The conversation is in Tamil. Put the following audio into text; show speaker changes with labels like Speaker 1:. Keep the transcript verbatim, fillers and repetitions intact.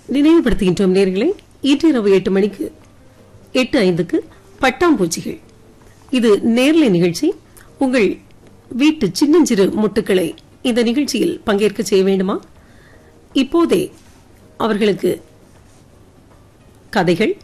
Speaker 1: நினைவுபடுத்துகின்றோம் நேயர்களே, இன்று இரவு எட்டு மணிக்கு எட்டு ஐந்துக்கு பட்டாம்பூச்சிகள். இது நேர்லை நிகழ்ச்சி. உங்கள் வீட்டு சின்னஞ்சிறு முட்டுக்களை இந்த நிகழ்ச்சியில் பங்கேற்க செய்ய வேண்டுமா? இப்போதே அவர்களுக்கு கதைகள்,